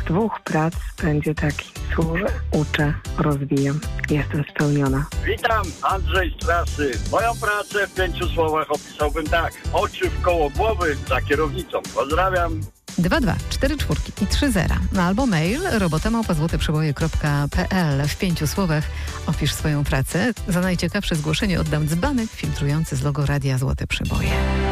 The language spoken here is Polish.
2 prac będzie taki. Służę, uczę, rozwijam. Jestem spełniona. Witam, Andrzej z trasy. Moją pracę w 5 słowach opisałbym tak. Oczy w koło głowy za kierownicą. Pozdrawiam. 22 44 i 30 albo mail robota@złoteprzeboje.pl. W 5 słowach opisz swoją pracę. Za najciekawsze zgłoszenie oddam dzbanek filtrujący z logo Radia Złote Przeboje.